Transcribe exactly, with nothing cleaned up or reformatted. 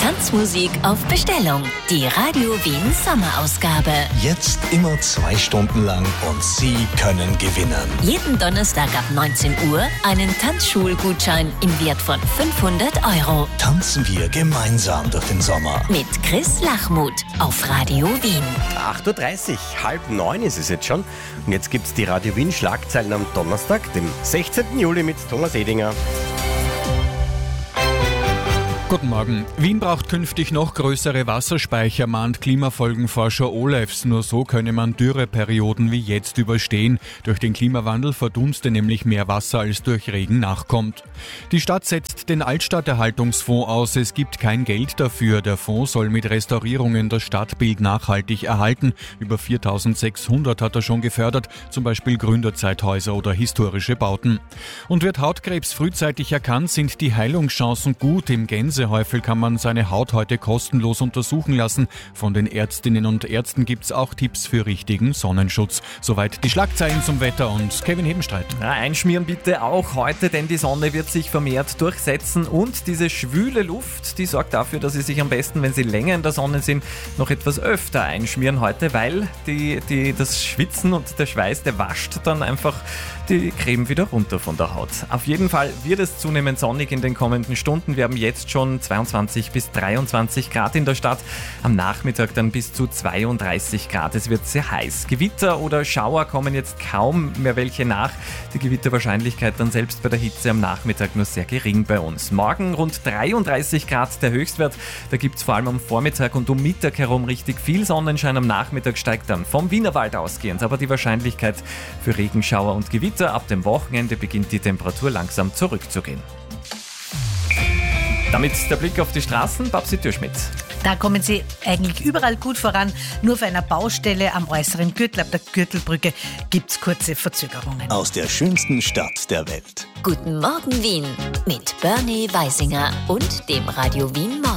Tanzmusik auf Bestellung. Die Radio Wien Sommerausgabe. Jetzt immer zwei Stunden lang und Sie können gewinnen. Jeden Donnerstag ab neunzehn Uhr einen Tanzschulgutschein im Wert von fünfhundert Euro. Tanzen wir gemeinsam durch den Sommer. Mit Chris Lachmuth auf Radio Wien. acht Uhr dreißig, halb neun ist es jetzt schon. Und jetzt gibt es die Radio Wien Schlagzeilen am Donnerstag, dem sechzehnten Juli mit Thomas Edinger. Guten Morgen. Wien braucht künftig noch größere Wasserspeicher, mahnt Klimafolgenforscher Olefs. Nur so könne man Dürreperioden wie jetzt überstehen. Durch den Klimawandel verdunste nämlich mehr Wasser, als durch Regen nachkommt. Die Stadt setzt den Altstadterhaltungsfonds aus. Es gibt kein Geld dafür. Der Fonds soll mit Restaurierungen das Stadtbild nachhaltig erhalten. Über viertausendsechshundert hat er schon gefördert, zum Beispiel Gründerzeithäuser oder historische Bauten. Und wird Hautkrebs frühzeitig erkannt, sind die Heilungschancen gut. Im Gänsehäufel kann man seine Haut heute kostenlos untersuchen lassen. Von den Ärztinnen und Ärzten gibt es auch Tipps für richtigen Sonnenschutz. Soweit die Schlagzeilen zum Wetter und Kevin Hebenstreit. Ja, einschmieren bitte auch heute, denn die Sonne wird sich vermehrt durchsetzen und diese schwüle Luft, die sorgt dafür, dass Sie sich am besten, wenn Sie länger in der Sonne sind, noch etwas öfter einschmieren heute, weil die, die, das Schwitzen und der Schweiß, der wascht dann einfach die Creme wieder runter von der Haut. Auf jeden Fall wird es zunehmend sonnig in den kommenden Stunden. Wir haben jetzt schon zweiundzwanzig bis dreiundzwanzig Grad in der Stadt. Am Nachmittag dann bis zu zweiunddreißig Grad. Es wird sehr heiß. Gewitter oder Schauer kommen jetzt kaum mehr welche nach. Die Gewitterwahrscheinlichkeit dann selbst bei der Hitze am Nachmittag nur sehr gering bei uns. Morgen rund dreiunddreißig Grad der Höchstwert. Da gibt es vor allem am Vormittag und um Mittag herum richtig viel Sonnenschein. Am Nachmittag steigt dann vom Wienerwald ausgehend. Aber die Wahrscheinlichkeit für Regenschauer und Gewitter ab dem Wochenende beginnt die Temperatur langsam zurückzugehen. Damit der Blick auf die Straßen, Babsi Türschmidt. Da kommen Sie eigentlich überall gut voran. Nur auf einer Baustelle am äußeren Gürtel, ab der Gürtelbrücke, gibt es kurze Verzögerungen. Aus der schönsten Stadt der Welt. Guten Morgen Wien mit Bernie Weisinger und dem Radio Wien Morgen.